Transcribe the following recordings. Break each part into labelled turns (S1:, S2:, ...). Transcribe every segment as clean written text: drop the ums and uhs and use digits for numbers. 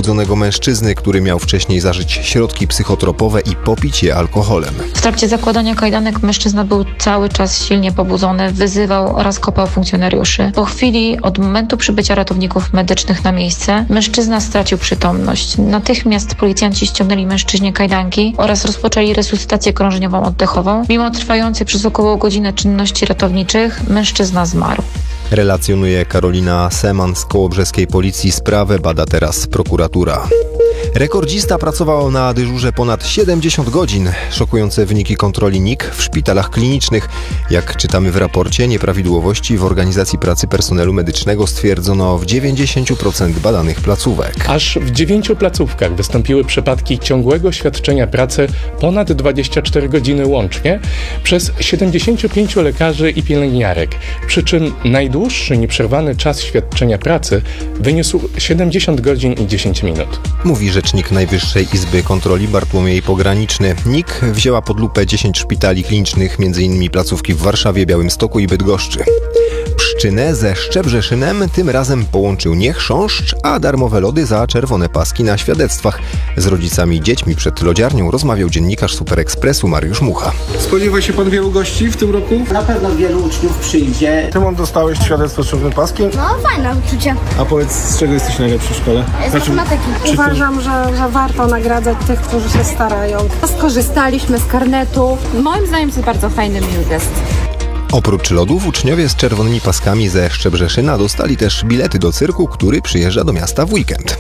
S1: przebudzonego mężczyzny, który miał wcześniej zażyć środki psychotropowe i popić je alkoholem.
S2: W trakcie zakładania kajdanek mężczyzna był cały czas silnie pobudzony, wyzywał oraz kopał funkcjonariuszy. Po chwili od momentu przybycia ratowników medycznych na miejsce mężczyzna stracił przytomność. Natychmiast policjanci ściągnęli mężczyźnie kajdanki oraz rozpoczęli resuscytację krążeniową oddechową. Mimo trwającej przez około godzinę czynności ratowniczych mężczyzna zmarł.
S1: Relacjonuje Karolina Seman z kołobrzeskiej policji. Sprawę bada teraz prokuratura. Rekordzista pracował na dyżurze ponad 70 godzin. Szokujące wyniki kontroli NIK w szpitalach klinicznych. Jak czytamy w raporcie, nieprawidłowości w organizacji pracy personelu medycznego stwierdzono w 90% badanych placówek.
S3: Aż w 9 placówkach wystąpiły przypadki ciągłego świadczenia pracy ponad 24 godziny łącznie przez 75 lekarzy i pielęgniarek. Przy czym najdłuższy nieprzerwany czas świadczenia pracy wyniósł 70 godzin i 10 minut.
S1: Mówi rzecznik Najwyższej Izby Kontroli Bartłomiej Pograniczny. NIK wzięła pod lupę 10 szpitali klinicznych, m.in. placówki w Warszawie, Białymstoku i Bydgoszczy. Pszczynę ze Szczebrzeszynem tym razem połączył nie chrząszcz, a darmowe lody za czerwone paski na świadectwach. Z rodzicami i dziećmi przed lodziarnią rozmawiał dziennikarz Super Expressu Mariusz Mucha.
S4: Spodziewa się pan wielu gości w tym roku?
S5: Na pewno wielu uczniów przyjdzie.
S4: Tymon, dostałeś świadectwo z czerwonym paskiem?
S6: No, fajne uczucie.
S4: A powiedz, z czego jesteś najlepszy w szkole?
S6: Z matematyki.
S7: Uważam, że warto nagradzać tych, którzy się starają. Skorzystaliśmy z karnetu.
S8: Moim zdaniem to jest bardzo fajny, miły gest.
S1: Oprócz lodów uczniowie z czerwonymi paskami ze Szczebrzeszyna dostali też bilety do cyrku, który przyjeżdża do miasta w weekend.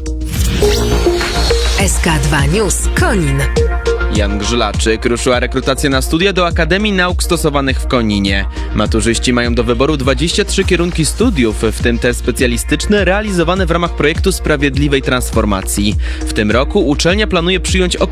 S9: SK2 News Konin.
S10: Jan Grzylaczyk. Ruszyła rekrutacja na studia do Akademii Nauk Stosowanych w Koninie. Maturzyści mają do wyboru 23 kierunki studiów, w tym te specjalistyczne realizowane w ramach projektu Sprawiedliwej Transformacji. W tym roku uczelnia planuje przyjąć około